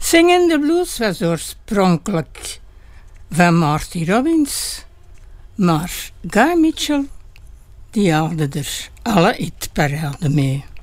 Singing the Blues was oorspronkelijk van Marty Robbins, maar Guy Mitchell die haalde er alle hitparaden mee.